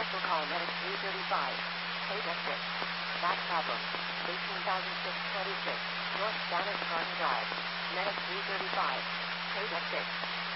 Special call Medic 335. Take exit. Back problem. 18,626. North Spanish Garden Drive. Medic 335. Take exit.